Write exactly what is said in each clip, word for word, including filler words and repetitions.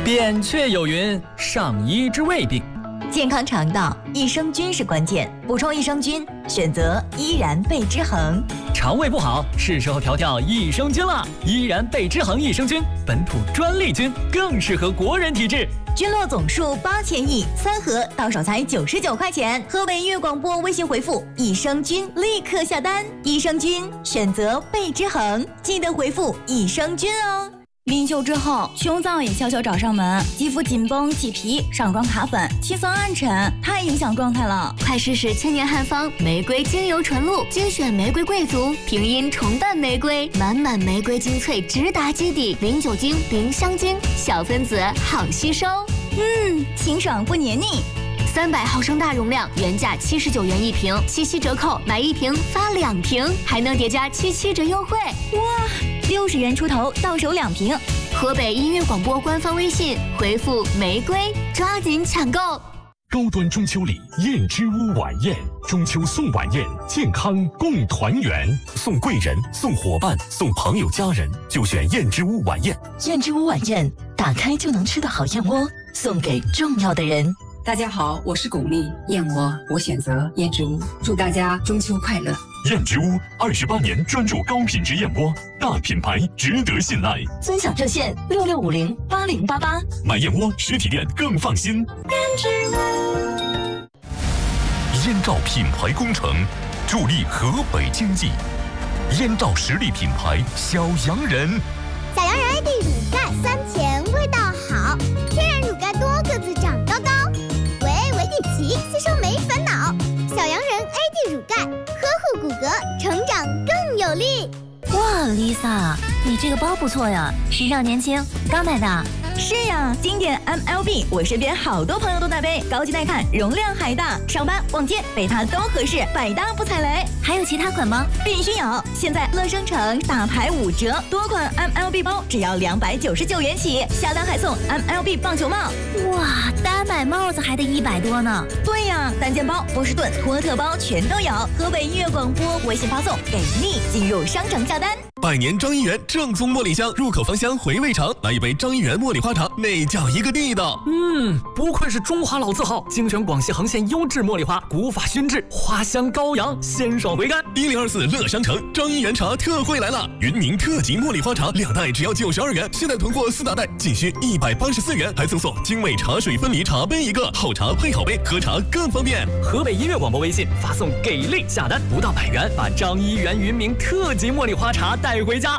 扁鹊有云：上医治未病。 健康肠道，益生菌是关键，补充益生菌，选择依然贝之恒。 肠胃不好，是时候调调益生菌了。依然贝之恒益生菌，本土专利菌，更适合国人体质。 菌落总数八千亿，三盒到手才九十九块钱。河北音乐广播微信回复益生菌，立刻下单。益生菌选择贝之恒，记得回复益生菌哦。 临休之后，胸燥也悄悄找上门，肌肤紧绷起皮，上妆卡粉，气色暗沉，太影响状态了。 快试试千年汉方玫瑰精油纯露，精选玫瑰贵族，平阴重瓣玫瑰，满满玫瑰精粹直达基底，零酒精，零香精，小分子好吸收。 嗯，清爽不黏腻。 三百毫升大容量，原价七十九元一瓶，七夕折扣买一瓶发两瓶，还能叠加七七折优惠。 哇，六十元出头到手两瓶。 河北音乐广播官方微信回复玫瑰，抓紧抢购。 高端中秋礼，燕之屋晚宴，中秋送晚宴，健康共团圆，送贵人，送伙伴，送朋友家人，就选燕之屋晚宴。 燕之屋晚宴，打开就能吃的好燕窝，送给重要的人。 大家好，我是巩俐，燕窝我选择燕之屋，祝大家中秋快乐。 燕之屋二十八年专注高品质燕窝，大品牌值得信赖。 尊享热线六六五零八零八八， 买燕窝实体店更放心。 燕之屋。 燕赵品牌工程，助力河北经济。燕赵实力品牌小洋人， 小洋人 A D 乳钙酸甜味道好，天然乳钙多个子长高高，维 A 维 D 齐吸收没烦恼。小洋人 A D 乳钙呵护骨骼，成长更有力。 哇 ，Lisa， 你这个包不错呀，时尚年轻，刚买的。 是呀，经典 M L B， 我身边好多朋友都在背，高级耐看，容量还大，上班逛街背它都合适，百搭不踩雷。 还有其他款吗？ 必须有！现在乐生城大牌五折，多款 M L B 包只要两百九十九元起，下单还送 M L B 棒球帽。 哇，单买帽子还得一百多呢。 对呀，单件包、波士顿、托特包全都有。河北音乐广播微信发送给力，进入商城下单。 百年张一元正宗茉莉香，入口芳香，回味长。来一杯张一元茉莉花茶，那叫一个地道。 嗯，不愧是中华老字号，精选广西恒县优质茉莉花，古法熏制，花香高扬，鲜爽回甘。 一零二四乐商城张一元茶特惠来了，云宁特级茉莉花茶两袋只要九十二元，现在囤货四大袋仅需一百八十四元，还赠送精美茶水分离茶杯一个，好茶配好杯，喝茶更方便。 河北音乐广播微信发送给力下单，不到百元，把张一元云明特级茉莉花茶带回家。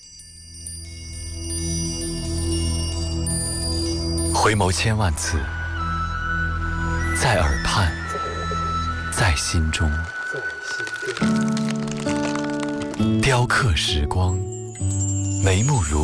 回眸千万次，在耳畔，在心中，雕刻时光，眉目如